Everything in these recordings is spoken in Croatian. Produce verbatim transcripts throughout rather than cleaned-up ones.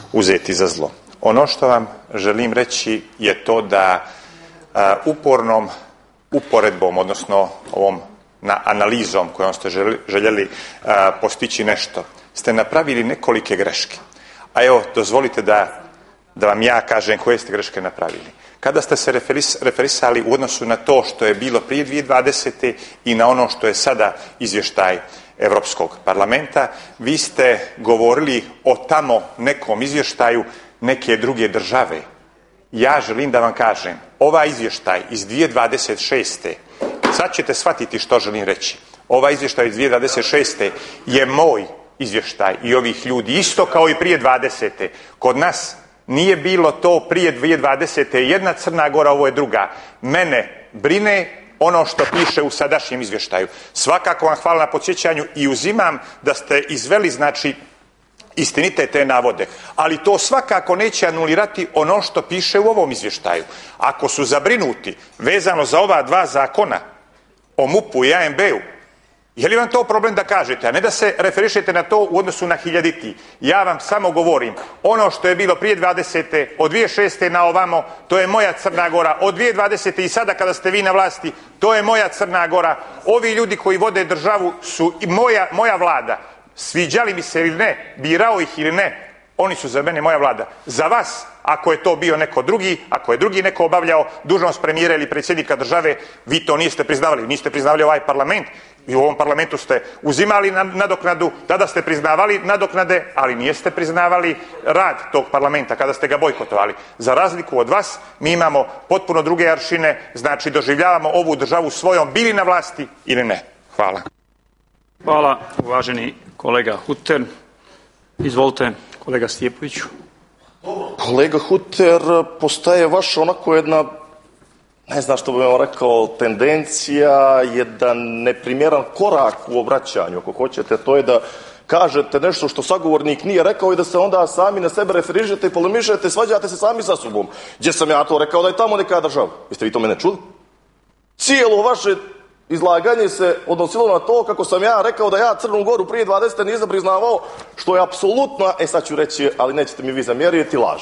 uzeti za zlo. Ono što vam želim reći je to da a, upornom uporedbom, odnosno ovom na analizom kojom ste željeli a, postići nešto, ste napravili nekolike greške. A evo, dozvolite da, da vam ja kažem koje ste greške napravili. Kada ste se referis, referisali u odnosu na to što je bilo prije dvije tisuće dvadesete i na ono što je sada izvještaj Europskog parlamenta, vi ste govorili o tamo nekom izvještaju neke druge države. Ja želim da vam kažem, ovaj izvještaj iz dvije tisuće dvadeset šeste, sad ćete shvatiti što želim reći, ovaj izvještaj iz dvije tisuće dvadeset šeste je moj izvještaj i ovih ljudi, isto kao i prije dvadesete. Kod nas nije bilo to prije dvije tisuće dvadesete jedna Crna Gora, ovo je druga. Mene brine ono što piše u sadašnjem izvještaju. Svakako vam hvala na podsjećanju i uzimam da ste izveli, znači, istinite te navode, ali to svakako neće anulirati ono što piše u ovom izvještaju. Ako su zabrinuti vezano za ova dva zakona o MUP-u i A M B-u, je li vam to problem da kažete, a ne da se referišete na to u odnosu na hiljaditi? Ja vam samo govorim, ono što je bilo prije dvadesete, od dvije tisuće šeste na ovamo, to je moja Crna Gora. Od dvije tisuće dvadesete i sada kada ste vi na vlasti, to je moja Crna Gora. Ovi ljudi koji vode državu su i moja, moja vlada. Sviđali mi se ili ne, birao ih ili ne, oni su za mene moja vlada. Za vas, ako je to bio neko drugi, ako je drugi neko obavljao dužnost premijera ili predsjednika države, vi to niste priznavali. Niste priznavali ovaj parlament. I u ovom parlamentu ste uzimali nadoknadu, tada ste priznavali nadoknade, ali niste priznavali rad tog parlamenta kada ste ga bojkotovali. Za razliku od vas, mi imamo potpuno druge aršine, znači doživljavamo ovu državu svojom, bili na vlasti ili ne. Hvala. Hvala, uvaženi kolega Hutter. Izvolite, kolega Stjepoviću. Kolega Hutter, postaje vaš onako jedna, ne znam što bih vam rekao, tendencija, jedan neprimjeran korak u obraćanju, ako hoćete, to je da kažete nešto što sagovornik nije rekao i da se onda sami na sebe referišete i polemišete, svađate se sami sa sobom. Gdje sam ja to rekao da je tamo neka država? Jeste vi to mene čuli? Cijelo vaše izlaganje se odnosilo na to kako sam ja rekao da ja Crnu Goru prije dvadesete nisam priznavao, što je apsolutno, e sad ću reći, ali nećete mi vi zamjeriti, laž.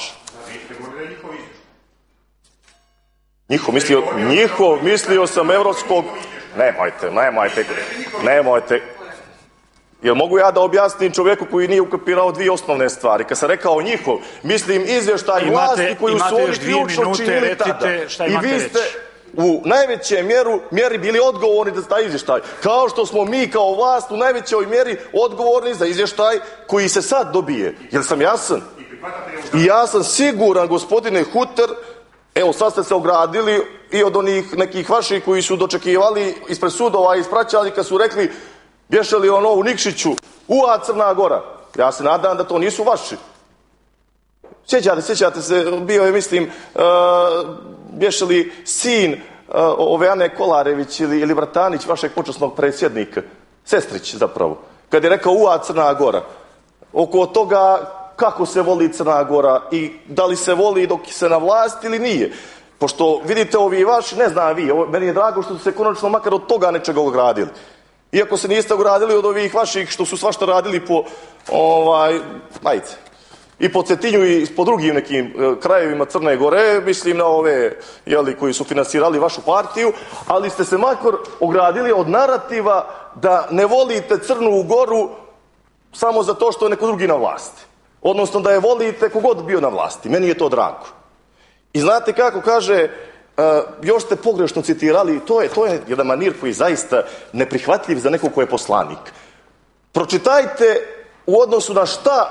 Njihov mislio, njihov mislio sam evropskog, nemojte, nemojte, nemojte. Jel mogu ja da objasnim čovjeku koji nije ukapirao dvije osnovne stvari? Kad sam rekao njihov, mislim izvještaj vlasti koju su oni ključno činili tada. I vi ste u najvećoj mjeru, mjeri bili odgovorni za taj izvještaj. Kao što smo mi kao vlast u najvećoj mjeri odgovorni za izvještaj koji se sad dobije. Jel sam jasan? I ja sam siguran, gospodine Hutter, evo sad ste se ogradili i od onih nekih vaših koji su dočekivali ispred sudova i ispraćali kad su rekli bješe li ono u Nikšiću, ua Crna Gora. Ja se nadam da to nisu vaši. Sjećate, sjećate se, bio je, mislim, uh, bješe li sin uh, ove Ane Kolarević ili, ili Vratanić, vašeg počasnog predsjednika, Sestrić zapravo, kad je rekao ua Crna Gora. Oko toga kako se voli Crna Gora i da li se voli dok se na vlasti ili nije. Pošto vidite ovi vaši, ne znam vi, ovo, meni je drago što su se konačno makar od toga nečega ogradili. Iako se niste ogradili od ovih vaših što su svašta radili po, ovaj, ajde, i po Cetinju i po drugim nekim e, krajevima Crne Gore, mislim na ove, jeli, koji su finansirali vašu partiju, ali ste se makar ogradili od narativa da ne volite Crnu Goru samo zato što je neko drugi na vlasti. Odnosno da je volite kogod bio na vlasti. Meni je to drago. I znate kako kaže, uh, još ste pogrešno citirali, to je, to je jedan manir koji je zaista neprihvatljiv za nekog ko je poslanik. Pročitajte u odnosu na šta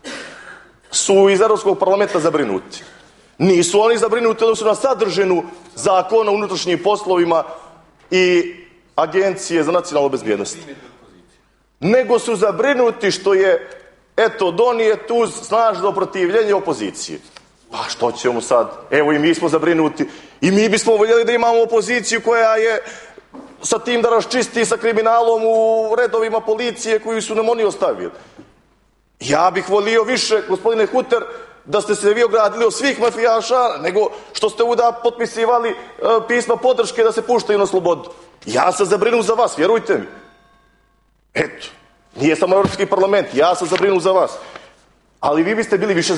su iz Europskog parlamenta zabrinuti. Nisu oni zabrinuti u odnosu na sadržinu zakona o unutrašnjim poslovima i Agencije za nacionalnu bezbjednost. Nego su zabrinuti što je, eto, donijet uz snažno protivljenje opozicije. Pa što ćemo sad? Evo i mi smo zabrinuti. I mi bismo voljeli da imamo opoziciju koja je sa tim da raščisti sa kriminalom u redovima policije koju su nam oni ostavili. Ja bih volio više, gospodine Hutter, da ste se vi ogradili od svih mafijaša, nego što ste uda potpisivali uh, pisma podrške da se puštaju na slobodu. Ja sam zabrinut za vas, vjerujte mi. Eto, nije samo Europski parlament, ja sam zabrinut za vas. Ali vi biste bili više